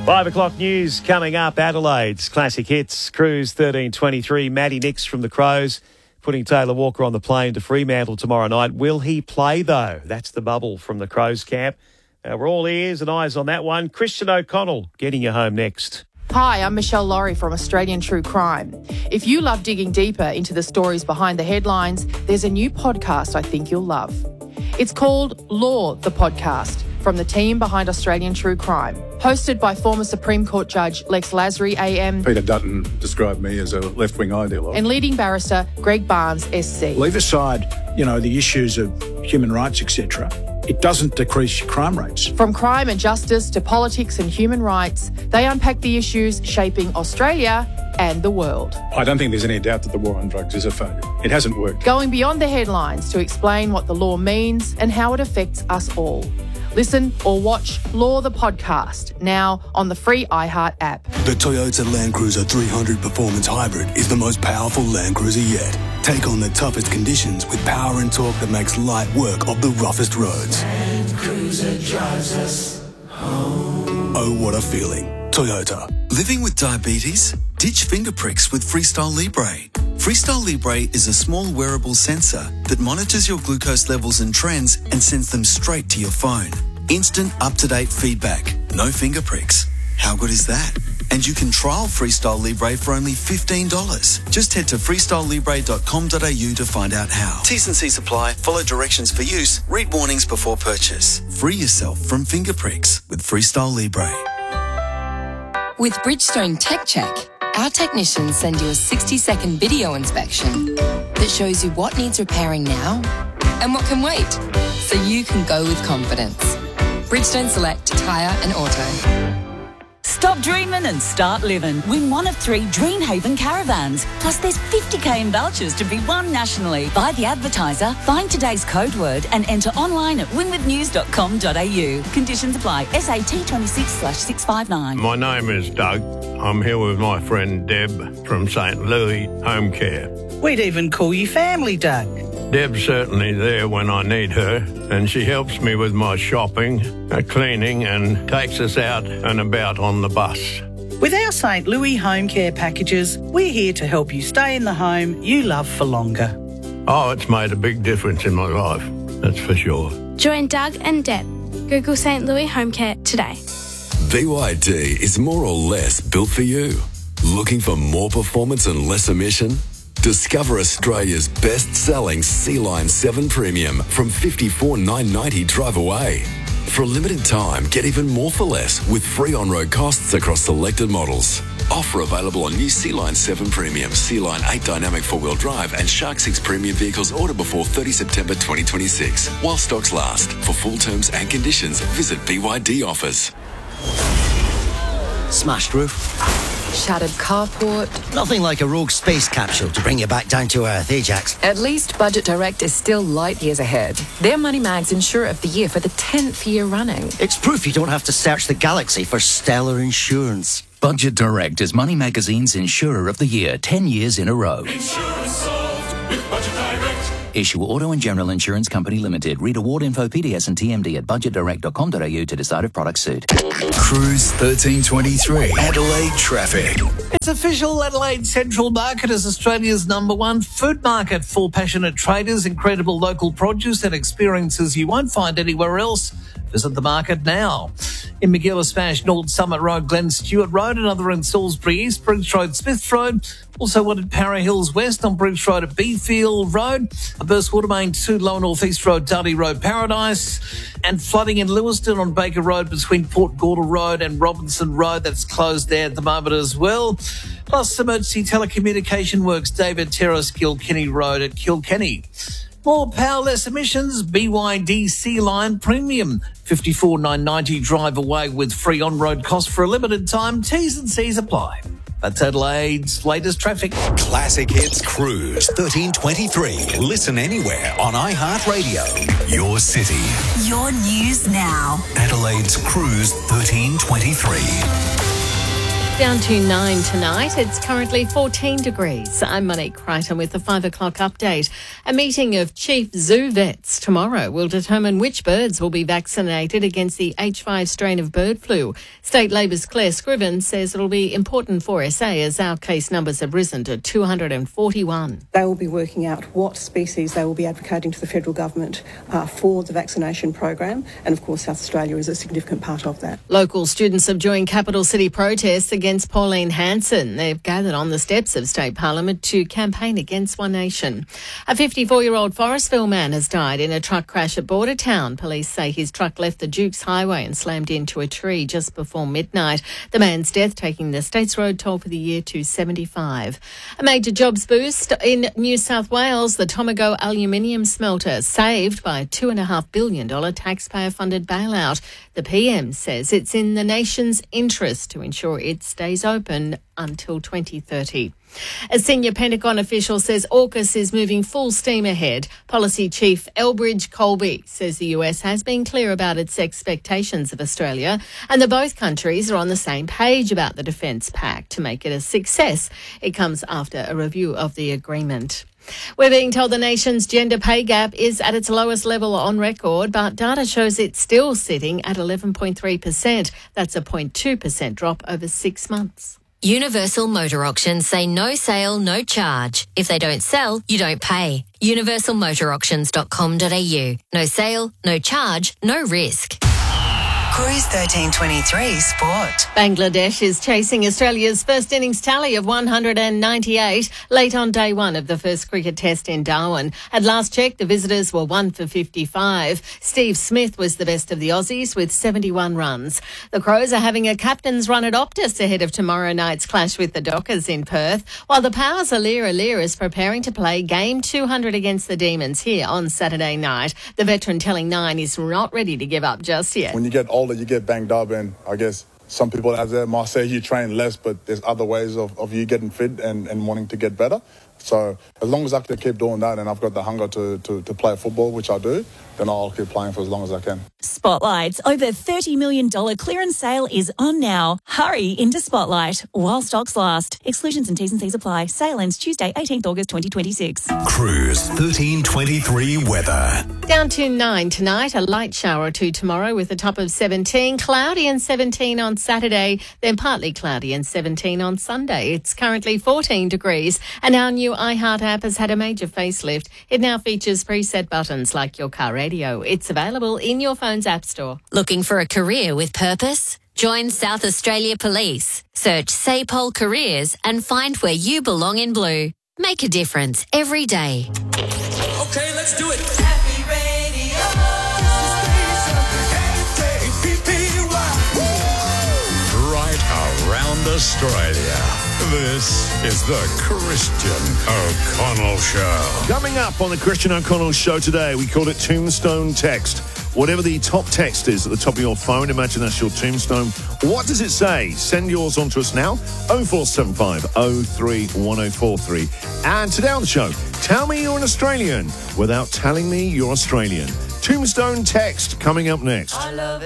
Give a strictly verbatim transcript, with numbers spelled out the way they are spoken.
Five o'clock news coming up. Adelaide's Classic Hits Cruise thirteen twenty-three. Matty Nix from the Crows putting Taylor Walker on the plane to Fremantle tomorrow night. Will he play, though? That's the bubble from the Crows camp. Uh, we're all ears and eyes on that one. Christian O'Connell getting you home next. Hi, I'm Michelle Laurie from Australian True Crime. If you love digging deeper into the stories behind the headlines, there's a new podcast I think you'll love. It's called Law, the Podcast, from the team behind Australian True Crime. Hosted by former Supreme Court Judge Lex Lasry, A M. Peter Dutton described me as a left-wing ideologue. And leading barrister Greg Barnes, S C. Leave aside, you know, the issues of human rights, et cetera. It doesn't decrease your crime rates. From crime and justice to politics and human rights, they unpack the issues shaping Australia and the world. I don't think there's any doubt that the war on drugs is a failure. It hasn't worked. Going beyond the headlines to explain what the law means and how it affects us all. Listen or watch Law the Podcast, now on the free iHeart app. The Toyota Land Cruiser three hundred Performance Hybrid is the most powerful Land Cruiser yet. Take on the toughest conditions with power and torque that makes light work of the roughest roads. Land Cruiser drives us home. Oh, what a feeling. Toyota. Living with diabetes? Ditch finger pricks with Freestyle Libre. Freestyle Libre is a small wearable sensor that monitors your glucose levels and trends and sends them straight to your phone. Instant, up-to-date feedback. No finger pricks. How good is that? And you can trial Freestyle Libre for only fifteen dollars. Just head to freestyle libre dot com dot a u to find out how. T's and C's apply. Follow directions for use. Read warnings before purchase. Free yourself from finger pricks with Freestyle Libre. With Bridgestone Tech Check, our technicians send you a sixty-second video inspection that shows you what needs repairing now and what can wait, so you can go with confidence. Bridgestone Select Tyre and Auto. Stop dreaming and start living. Win one of three Dreamhaven caravans. Plus there's fifty k in vouchers to be won nationally. Buy the advertiser, find today's code word and enter online at win with news dot com dot a u. Conditions apply. S A T twenty-six slash six five nine. My name is Doug. I'm here with my friend Deb from Saint Louis Home Care. We'd even call you family, Doug. Deb's certainly there when I need her, and she helps me with my shopping, uh, cleaning, and takes us out and about on the bus. With our Saint Louis Home Care packages, we're here to help you stay in the home you love for longer. Oh, it's made a big difference in my life, that's for sure. Join Doug and Deb. Google Saint Louis Home Care today. B Y D is more or less built for you. Looking for more performance and less emission? Discover Australia's best-selling C-Line seven Premium from fifty-four thousand nine hundred ninety dollars drive away. For a limited time, get even more for less with free on-road costs across selected models. Offer available on new C-Line seven Premium, C-Line eight Dynamic four-wheel drive and Shark six Premium vehicles ordered before thirtieth September twenty twenty-six. While stocks last. For full terms and conditions, visit B Y D offers. Smashed roof. Shattered carport. Nothing like a rogue space capsule to bring you back down to earth, eh, Jax? At least Budget Direct is still light years ahead. They're Moneymags Insurer of the Year for the tenth year running. It's proof you don't have to search the galaxy for stellar insurance. Budget Direct is Money Magazine's Insurer of the Year, ten years in a row. Insurance solved with Budget Direct. Issue Auto and General Insurance Company Limited. Read award info, P D S and T M D at budget direct dot com dot a u to decide if products suit. Cruise thirteen twenty-three. Adelaide traffic. It's official. Adelaide Central Market is Australia's number one food market for passionate traders, incredible local produce and experiences you won't find anywhere else. Visit the market now. In Magilla Smash, North Summit Road, Glen Stewart Road, another in Salisbury East, Bruce Road, Smith Road. Also one at Para Hills West on Bruce Road at Beefield Road. A burst water main to Lower North East Road, Dudley Road, Paradise. And flooding in Lewiston on Baker Road between Port Gorda Road and Robinson Road. That's closed there at the moment as well. Plus emergency telecommunication works, David Terrace, Kilkenny Road at Kilkenny. More power, less emissions, B Y D C-Line Premium. fifty-four thousand nine hundred ninety dollars drive away with free on-road costs for a limited time. T's and C's apply. That's Adelaide's latest traffic. Classic Hits Cruise thirteen twenty-three. Listen anywhere on iHeartRadio. Your city. Your news now. Adelaide's Cruise thirteen twenty-three. Down to nine tonight. It's currently fourteen degrees. I'm Monique Crichton with the five o'clock update. A meeting of chief zoo vets tomorrow will determine which birds will be vaccinated against the H five strain of bird flu. State Labor's Claire Scriven says it'll be important for S A as our case numbers have risen to two hundred forty-one. They will be working out what species they will be advocating to the federal government uh, for the vaccination program, and of course South Australia is a significant part of that. Local students have joined capital city protests against Pauline Hanson. They've gathered on the steps of State Parliament to campaign against One Nation. A fifty-four-year-old Forestville man has died in a truck crash at Bordertown. Police say his truck left the Dukes Highway and slammed into a tree just before midnight. The man's death taking the state's road toll for the year to seventy-five. A major jobs boost in New South Wales. The Tomago aluminium smelter saved by a two point five billion dollars taxpayer-funded bailout. The P M says it's in the nation's interest to ensure it stays open until twenty thirty. A senior Pentagon official says AUKUS is moving full steam ahead. Policy Chief Elbridge Colby says the U S has been clear about its expectations of Australia and that both countries are on the same page about the Defence Pact to make it a success. It comes after a review of the agreement. We're being told the nation's gender pay gap is at its lowest level on record, but data shows it's still sitting at eleven point three percent. That's a zero point two percent drop over six months. Universal Motor Auctions say no sale, no charge. If they don't sell, you don't pay. universal motor auctions dot com dot a u. No sale, no charge, no risk. Cruise thirteen twenty-three Sport. Bangladesh is chasing Australia's first innings tally of one hundred ninety-eight late on day one of the first cricket test in Darwin. At last check, the visitors were one for fifty-five. Steve Smith was the best of the Aussies with seventy-one runs. The Crows are having a captain's run at Optus ahead of tomorrow night's clash with the Dockers in Perth, while the Powers' Alira Lear is preparing to play game two hundred against the Demons here on Saturday night. The veteran telling Nine is not ready to give up just yet. When you get older, you get banged up, and I guess some people out there might say you train less, but there's other ways of, of you getting fit and, and wanting to get better. So as long as I can keep doing that and I've got the hunger to, to, to play football, which I do, then I'll keep playing for as long as I can. Spotlight's over thirty million dollars clearance sale is on now. Hurry into Spotlight while stocks last. Exclusions and T's and C's apply. Sale ends Tuesday, eighteenth August twenty twenty-six. Cruise thirteen twenty-three weather. Down to nine tonight, a light shower or two tomorrow with a top of seventeen. Cloudy and seventeen on Saturday, then partly cloudy and seventeen on Sunday. It's currently fourteen degrees, and our new iHeart app has had a major facelift. It now features preset buttons like your car radio. It's available in your phone's app store. Looking for a career with purpose? Join South Australia Police. Search SAPOL Careers and find where you belong in blue. Make a difference every day. Okay, let's do it. Right around Australia. This is the Christian O'Connell Show. Coming up on the Christian O'Connell Show today, we called it Tombstone Text. Whatever the top text is at the top of your phone, imagine that's your tombstone. What does it say? Send yours on to us now, oh four seven five, oh three one oh four three. And today on the show, tell me you're an Australian without telling me you're Australian. Tombstone Text coming up next. I love